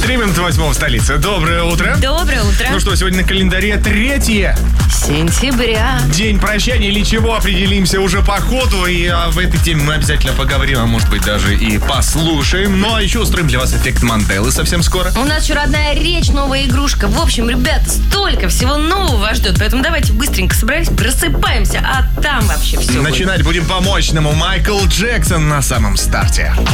Стриминг 8 в столице. Доброе утро. Доброе утро. Ну что, сегодня на календаре 3 сентября. День прощания или чего, определимся уже по ходу. И в этой теме мы обязательно поговорим, а может быть даже и послушаем. Ну а еще устроим для вас эффект Манделы совсем скоро. У нас еще родная речь, новая игрушка. В общем, ребята, столько всего нового вас ждет. Поэтому давайте быстренько собрались, просыпаемся, а там вообще все Начинать будем по мощному. Майкл Джексон на самом старте.